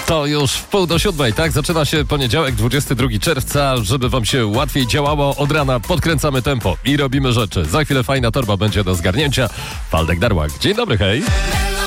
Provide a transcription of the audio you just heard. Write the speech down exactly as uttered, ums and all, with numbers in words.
To już w pół do siódmej, tak? Zaczyna się poniedziałek, dwudziestego drugiego czerwca. Żeby wam się łatwiej działało, od rana podkręcamy tempo i robimy rzeczy. Za chwilę fajna torba będzie do zgarnięcia. Waldek Darłak. Dzień dobry, hej.